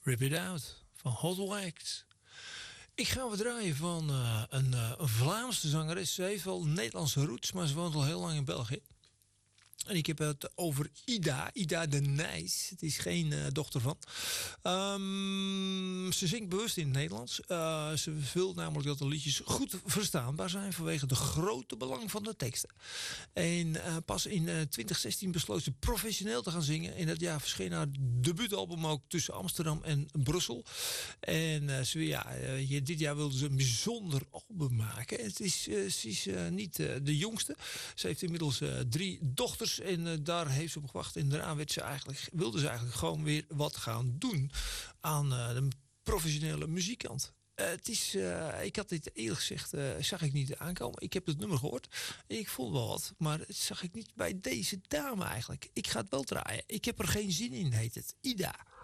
Rip It Out van Hot Wax. Ik ga wat draaien van een Vlaamse zangeres. Ze heeft wel Nederlandse roots, maar ze woont al heel lang in België. En ik heb het over Ida. Ida de Nijs. Het is geen dochter van. Ze zingt bewust in het Nederlands. Ze wil namelijk dat de liedjes goed verstaanbaar zijn vanwege de grote belang van de teksten. En pas in 2016 besloot ze professioneel te gaan zingen. In dat jaar verscheen haar debuutalbum ook tussen Amsterdam en Brussel. En dit jaar wilde ze een bijzonder album maken. Ze is niet de jongste. Ze heeft inmiddels 3 dochters. En daar heeft ze op gewacht. En daarna wilde ze eigenlijk gewoon weer wat gaan doen aan de professionele muziekkant. Ik had dit eerlijk gezegd, zag ik niet aankomen. Ik heb het nummer gehoord. Ik vond wel wat. Maar het zag ik niet bij deze dame eigenlijk. Ik ga het wel draaien. Ik heb er geen zin in, heet het. Ida.